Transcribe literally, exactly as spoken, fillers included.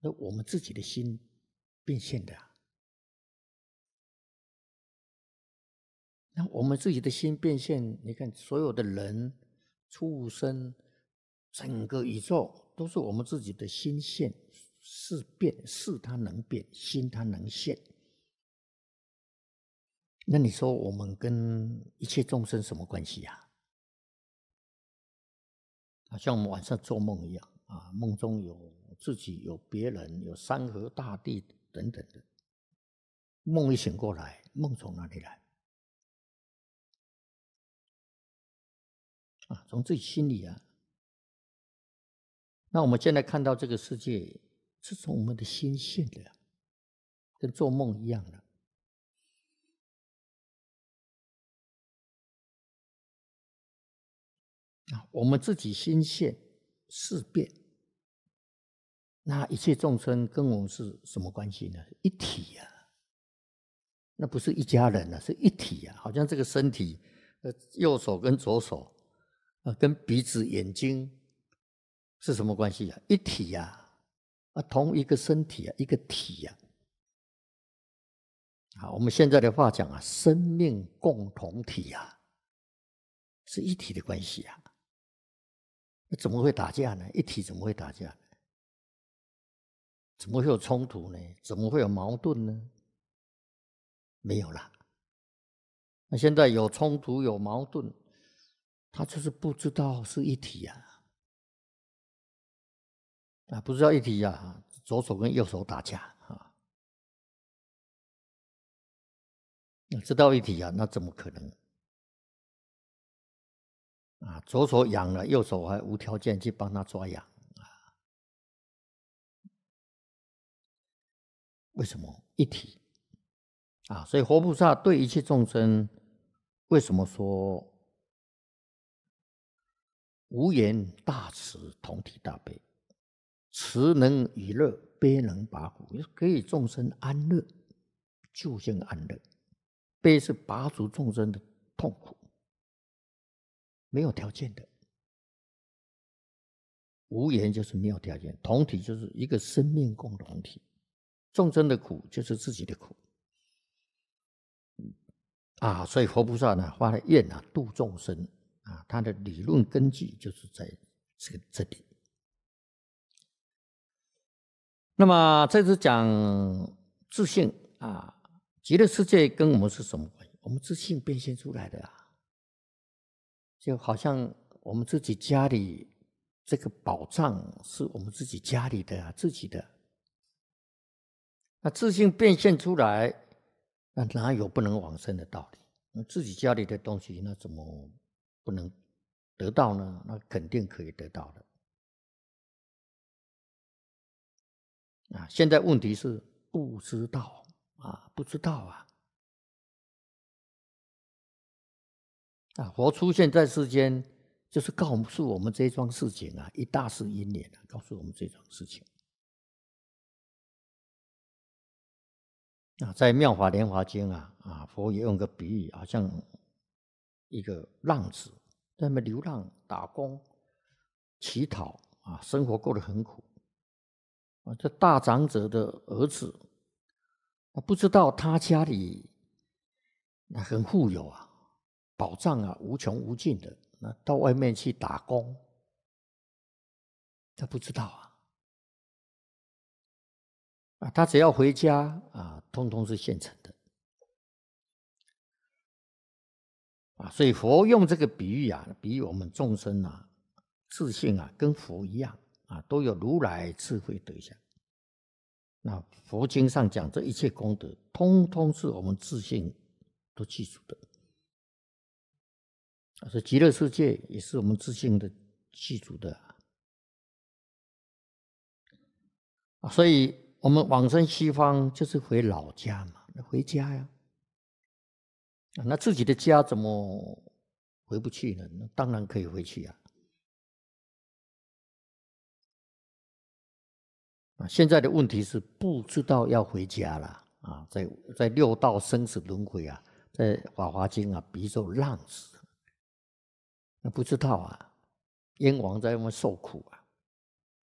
那我们自己的心变现的、啊。那我们自己的心变现，你看所有的人、畜生，整个宇宙都是我们自己的心现。事变，事它能变，心它能现。那你说我们跟一切众生什么关系呀、啊？像我们晚上做梦一样啊，梦中有自己，有别人，有山河大地等等的。梦一醒过来，梦从哪里来？啊，从自己心里啊。那我们现在看到这个世界，是从我们的心现的，跟做梦一样的。啊，我们自己心现事变，那一切众生跟我们是什么关系呢？一体呀、啊，那不是一家人啊，是一体呀、啊。好像这个身体，呃，右手跟左手，呃，跟鼻子、眼睛是什么关系呀、啊？一体呀、啊，啊，同一个身体啊，一个体呀、啊。好，我们现在的话讲啊，生命共同体呀、啊，是一体的关系呀、啊。那怎么会打架呢？一体怎么会打架呢？怎么会有冲突呢？怎么会有矛盾呢？没有啦。那现在有冲突有矛盾，他就是不知道是一体呀、啊，啊，不知道一体呀、啊，左手跟右手打架啊，知道一体呀、啊，那怎么可能？啊，左手痒了，右手还无条件去帮他抓痒啊？为什么一体？啊，所以活菩萨对一切众生，为什么说无言大慈，同体大悲，慈能以乐，悲能拔苦，给予众生安乐，究竟安乐。悲是拔除众生的痛苦，没有条件的。无言就是没有条件，同体就是一个生命共同体，众生的苦就是自己的苦啊。所以佛菩萨呢发了愿啊，度众生啊，他的理论根据就是在这个这里。那么这次讲自性啊，极乐世界跟我们是什么关系？我们自性变现出来的啊，就好像我们自己家里这个宝藏是我们自己家里的啊，自己的。那自性变现出来，那哪有不能往生的道理？那自己家里的东西，那怎么不能得到呢？那肯定可以得到的。啊，现在问题是不知道啊，不知道啊。啊，佛出现在世间，就是告诉我们这桩事情啊，一大事因缘啊，告诉我们这桩事情。啊，在《妙法莲华经》啊，啊，佛也用个比喻，好像一个浪子在那边流浪、打工、乞讨啊，生活过得很苦。啊，这大长者的儿子，不知道他家里那很富有啊，宝藏啊无穷无尽的，那到外面去打工，他不知道啊。啊，他只要回家啊，通通是现成的。啊，所以佛用这个比喻啊，比喻我们众生啊，自性啊，跟佛一样啊，都有如来智慧德相。那佛经上讲，这一切功德，通通是我们自性都记住的。啊，所以极乐世界也是我们自性的记住的。啊，所以我们往生西方就是回老家嘛，回家呀。啊，那自己的家怎么回不去呢？那当然可以回去啊。啊，现在的问题是不知道要回家了啊，在在六道生死轮回啊，在《法华经》啊，比作浪子，那不知道啊，冤枉在外面受苦啊。